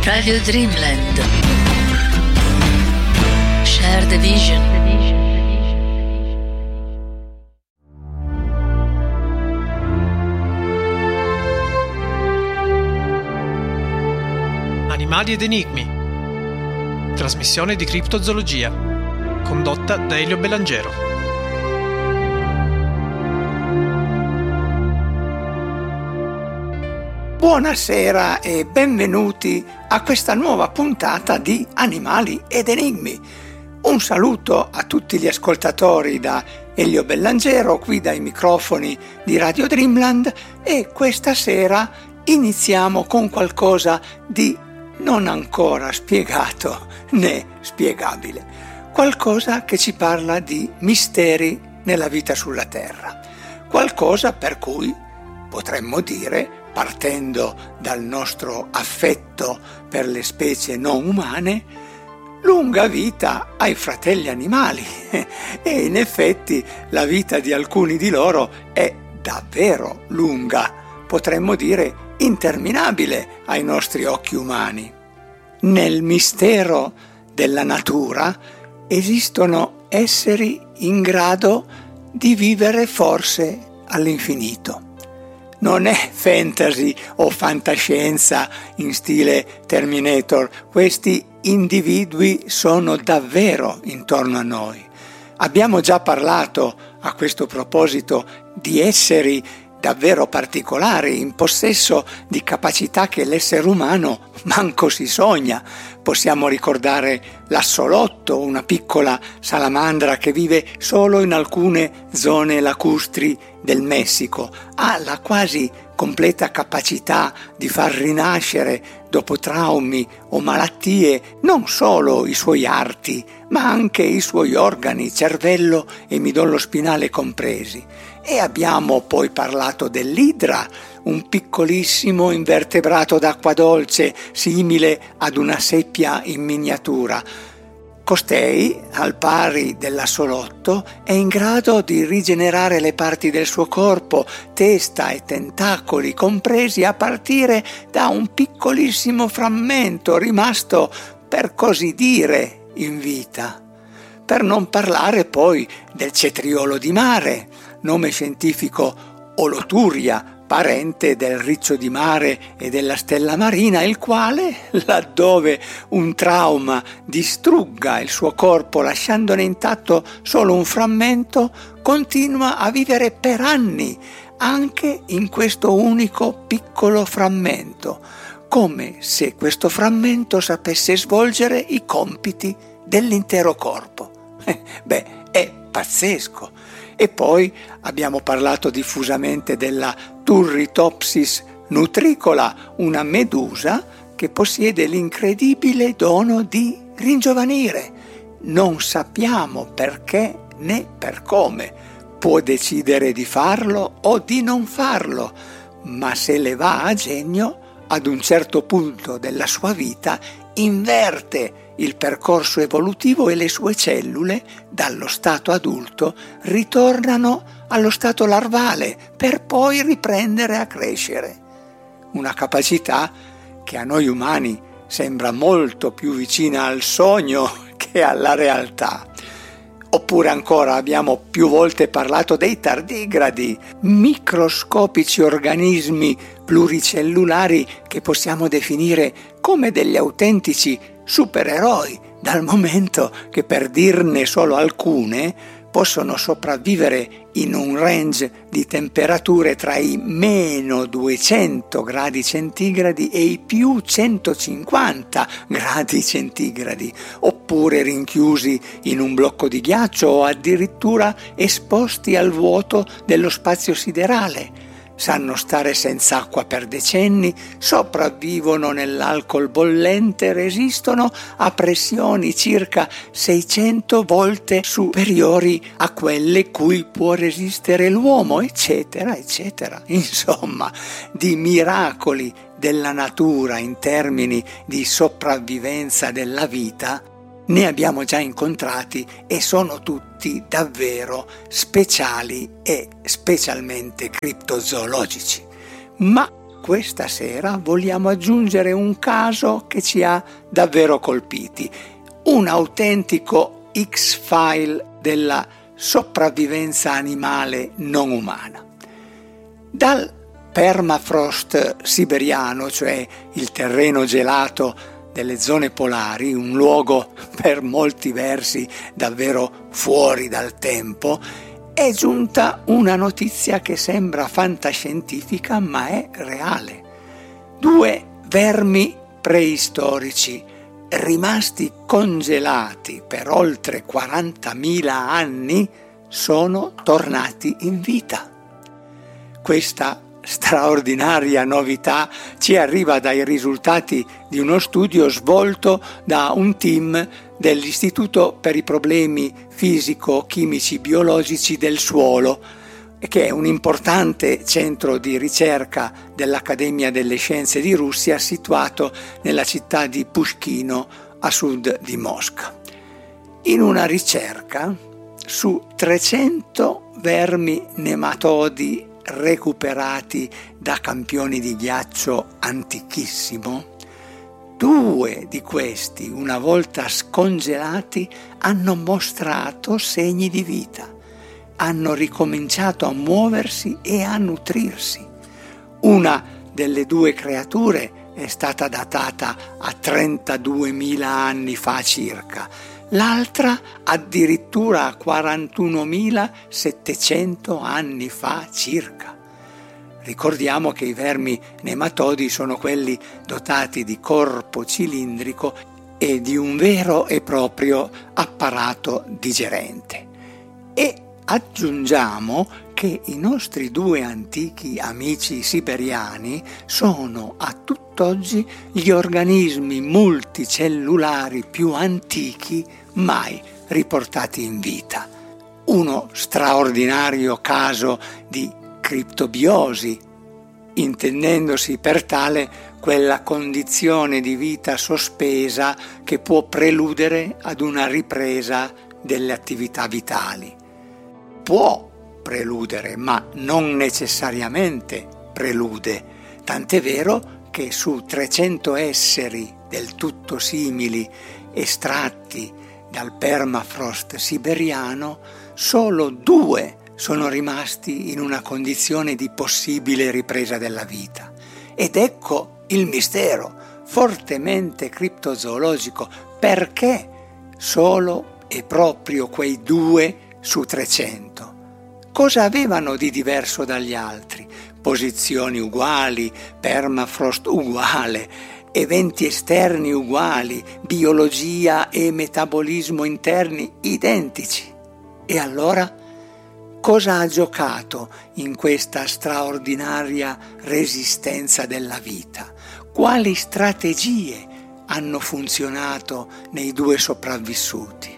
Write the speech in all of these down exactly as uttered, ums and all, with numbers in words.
Radio Dreamland. Share the vision. Animali ed enigmi. Trasmissione di criptozoologia, condotta da Elio Belangero. Buonasera e benvenuti a questa nuova puntata di Animali ed Enigmi. Un saluto a tutti gli ascoltatori da Elio Belangero, qui dai microfoni di Radio Dreamland, e questa sera iniziamo con qualcosa di non ancora spiegato né spiegabile. Qualcosa che ci parla di misteri nella vita sulla Terra. Qualcosa per cui potremmo dire, partendo dal nostro affetto per le specie non umane, lunga vita ai fratelli animali. E in effetti la vita di alcuni di loro è davvero lunga, potremmo dire interminabile ai nostri occhi umani. Nel mistero della natura esistono esseri in grado di vivere forse all'infinito. Non è fantasy o fantascienza in stile Terminator, questi individui sono davvero intorno a noi. Abbiamo già parlato a questo proposito di esseri davvero particolari, in possesso di capacità che l'essere umano manco si sogna. Possiamo ricordare l'assolotto, una piccola salamandra che vive solo in alcune zone lacustri del Messico. Ha la quasi completa capacità di far rinascere dopo traumi o malattie non solo i suoi arti, ma anche i suoi organi, cervello e midollo spinale compresi. E abbiamo poi parlato dell'idra, un piccolissimo invertebrato d'acqua dolce simile ad una seppia in miniatura. Costei, al pari dell'assolotto, è in grado di rigenerare le parti del suo corpo, testa e tentacoli compresi, a partire da un piccolissimo frammento rimasto, per così dire, in vita. Per non parlare poi del cetriolo di mare, nome scientifico Oloturia, parente del riccio di mare e della stella marina, il quale, laddove un trauma distrugga il suo corpo lasciandone intatto solo un frammento, continua a vivere per anni anche in questo unico piccolo frammento, come se questo frammento sapesse svolgere i compiti dell'intero corpo. Beh, è pazzesco. E poi abbiamo parlato diffusamente della Turritopsis nutricola, una medusa che possiede l'incredibile dono di ringiovanire. Non sappiamo perché né per come. Può decidere di farlo o di non farlo, ma se le va a genio, ad un certo punto della sua vita inverte il percorso evolutivo e le sue cellule, dallo stato adulto, ritornano allo stato larvale per poi riprendere a crescere. Una capacità che a noi umani sembra molto più vicina al sogno che alla realtà. Oppure ancora abbiamo più volte parlato dei tardigradi, microscopici organismi pluricellulari che possiamo definire come degli autentici supereroi, dal momento che, per dirne solo alcune, possono sopravvivere in un range di temperature tra i meno duecento gradi centigradi e i più centocinquanta gradi centigradi, oppure rinchiusi in un blocco di ghiaccio o addirittura esposti al vuoto dello spazio siderale. Sanno stare senza acqua per decenni, sopravvivono nell'alcol bollente, resistono a pressioni circa seicento volte superiori a quelle cui può resistere l'uomo, eccetera, eccetera. Insomma, di miracoli della natura in termini di sopravvivenza della vita ne abbiamo già incontrati e sono tutti davvero speciali e specialmente criptozoologici. Ma questa sera vogliamo aggiungere un caso che ci ha davvero colpiti, un autentico X-File della sopravvivenza animale non umana. Dal permafrost siberiano, cioè il terreno gelato delle zone polari, un luogo per molti versi davvero fuori dal tempo, è giunta una notizia che sembra fantascientifica ma è reale. Due vermi preistorici rimasti congelati per oltre quarantamila anni sono tornati in vita. Questa straordinaria novità ci arriva dai risultati di uno studio svolto da un team dell'Istituto per i problemi fisico-chimici biologici del suolo, che è un importante centro di ricerca dell'Accademia delle Scienze di Russia situato nella città di Pushchino a sud di Mosca. In una ricerca su trecento vermi nematodi recuperati da campioni di ghiaccio antichissimo, due di questi, una volta scongelati, hanno mostrato segni di vita, hanno ricominciato a muoversi e a nutrirsi. Una delle due creature è stata datata a trentaduemila anni fa circa, l'altra addirittura a quarantunomilasettecento anni fa circa. Ricordiamo che i vermi nematodi sono quelli dotati di corpo cilindrico e di un vero e proprio apparato digerente. E aggiungiamo che i nostri due antichi amici siberiani sono a tutt'oggi gli organismi multicellulari più antichi mai riportati in vita. Uno straordinario caso di criptobiosi, intendendosi per tale quella condizione di vita sospesa che può preludere ad una ripresa delle attività vitali. Può preludere, ma non necessariamente prelude, tant'è vero che su trecento esseri del tutto simili estratti dal permafrost siberiano, solo due sono rimasti in una condizione di possibile ripresa della vita. Ed ecco il mistero fortemente criptozoologico: perché solo e proprio quei due su trecento? Cosa avevano di diverso dagli altri? Posizioni uguali, permafrost uguale, eventi esterni uguali, biologia e metabolismo interni identici. E allora cosa ha giocato in questa straordinaria resistenza della vita? Quali strategie hanno funzionato nei due sopravvissuti?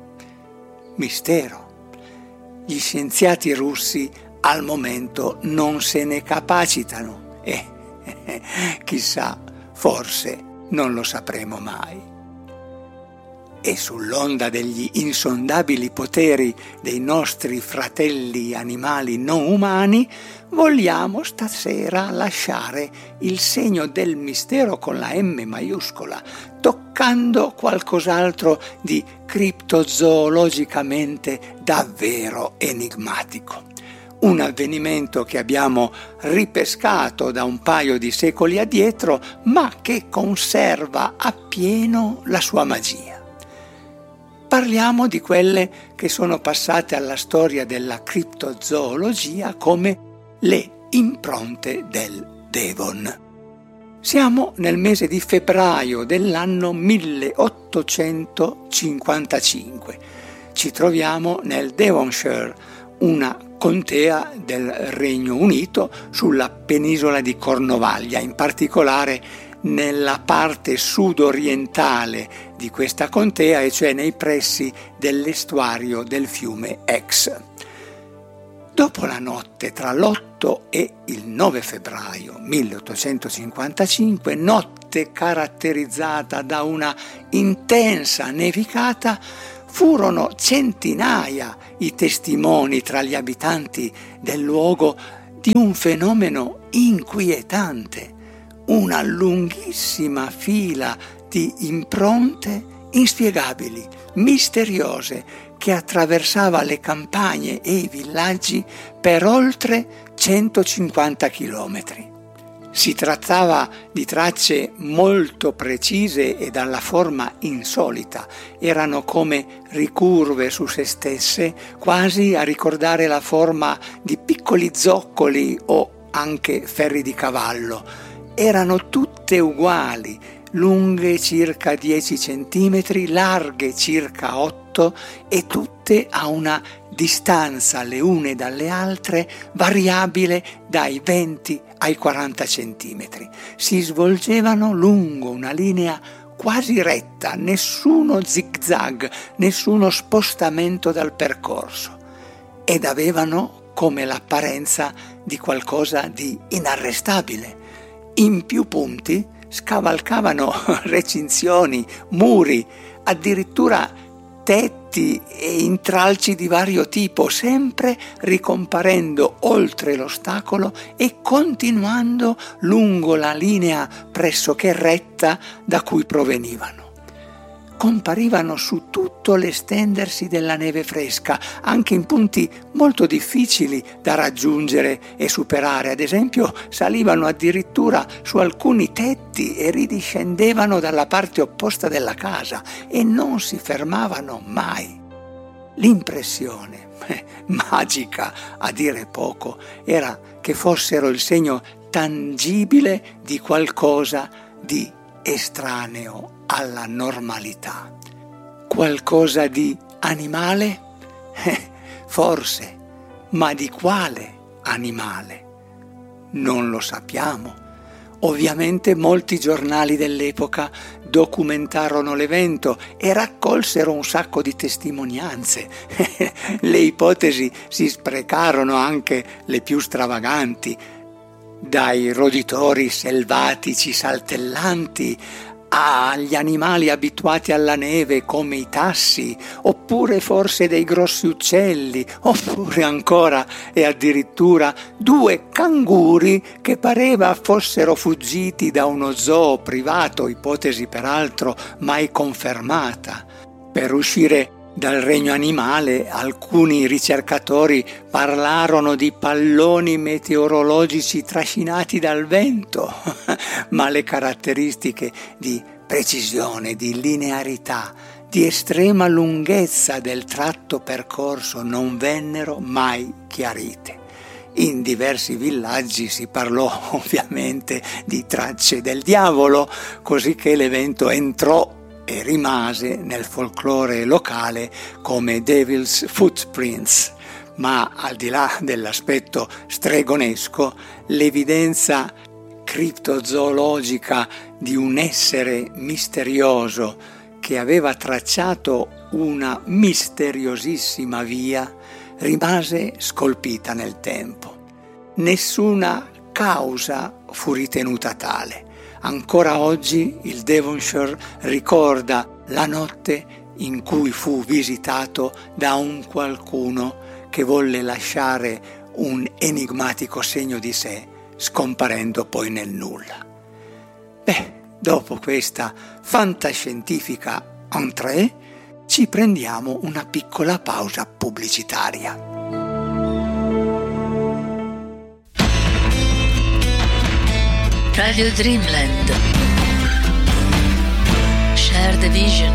Mistero. Gli scienziati russi al momento non se ne capacitano e eh, chissà, forse non lo sapremo mai. E sull'onda degli insondabili poteri dei nostri fratelli animali non umani, vogliamo stasera lasciare il segno del mistero con la M maiuscola, toccando qualcos'altro di criptozoologicamente davvero enigmatico. Un avvenimento che abbiamo ripescato da un paio di secoli addietro, ma che conserva appieno la sua magia. Parliamo di quelle che sono passate alla storia della criptozoologia come le impronte del Devon. Siamo nel mese di febbraio dell'anno milleottocentocinquantacinque. Ci troviamo nel Devonshire, una contea del Regno Unito sulla penisola di Cornovaglia, in particolare nella parte sud-orientale di questa contea, e cioè nei pressi dell'estuario del fiume Ex. Dopo la notte tra l'otto e il nove febbraio milleottocentocinquantacinque, notte caratterizzata da una intensa nevicata, furono centinaia i testimoni tra gli abitanti del luogo di un fenomeno inquietante, una lunghissima fila di impronte inspiegabili, misteriose, che attraversava le campagne e i villaggi per oltre centocinquanta chilometri. Si trattava di tracce molto precise e dalla forma insolita, erano come ricurve su se stesse, quasi a ricordare la forma di piccoli zoccoli o anche ferri di cavallo. Erano tutte uguali, lunghe circa dieci centimetri, larghe circa otto e tutte a una distanza le une dalle altre variabile dai venti ai quaranta centimetri. Si svolgevano lungo una linea quasi retta, nessuno zigzag, nessuno spostamento dal percorso, ed avevano come l'apparenza di qualcosa di inarrestabile. In più punti scavalcavano recinzioni, muri, addirittura tetti e intralci di vario tipo, sempre ricomparendo oltre l'ostacolo e continuando lungo la linea pressoché retta da cui provenivano. Comparivano su tutto l'estendersi della neve fresca, anche in punti molto difficili da raggiungere e superare. Ad esempio, salivano addirittura su alcuni tetti e ridiscendevano dalla parte opposta della casa e non si fermavano mai. L'impressione, eh, magica a dire poco, era che fossero il segno tangibile di qualcosa di estraneo alla normalità. Qualcosa di animale? Eh, forse, ma di quale animale? Non lo sappiamo. Ovviamente molti giornali dell'epoca documentarono l'evento e raccolsero un sacco di testimonianze. Le ipotesi si sprecarono, anche le più stravaganti, dai roditori selvatici saltellanti agli animali abituati alla neve come i tassi, oppure forse dei grossi uccelli, oppure ancora e addirittura due canguri che pareva fossero fuggiti da uno zoo privato, ipotesi peraltro mai confermata. Per uscire dal regno animale, alcuni ricercatori parlarono di palloni meteorologici trascinati dal vento, ma le caratteristiche di precisione, di linearità, di estrema lunghezza del tratto percorso non vennero mai chiarite. In diversi villaggi si parlò ovviamente di tracce del diavolo, così che l'evento entrò e rimase nel folklore locale come Devil's Footprints, ma al di là dell'aspetto stregonesco, l'evidenza criptozoologica di un essere misterioso che aveva tracciato una misteriosissima via rimase scolpita nel tempo. Nessuna causa fu ritenuta tale. Ancora oggi il Devonshire ricorda la notte in cui fu visitato da un qualcuno che volle lasciare un enigmatico segno di sé, scomparendo poi nel nulla. Beh, dopo questa fantascientifica entrée, ci prendiamo una piccola pausa pubblicitaria. Radio Dreamland. Share the vision.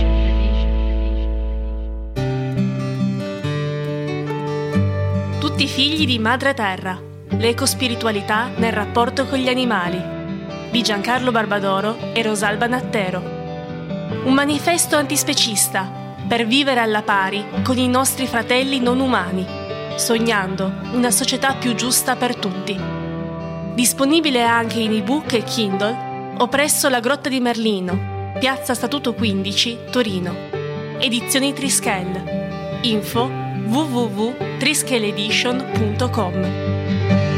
Tutti figli di Madre Terra. L'ecospiritualità nel rapporto con gli animali. Di Giancarlo Barbadoro e Rosalba Nattero. Un manifesto antispecista per vivere alla pari con i nostri fratelli non umani, sognando una società più giusta per tutti. Disponibile anche in ebook e Kindle o presso la Grotta di Merlino, Piazza Statuto quindici, Torino. Edizioni Triskele. Info w w w punto triskeleedition punto com.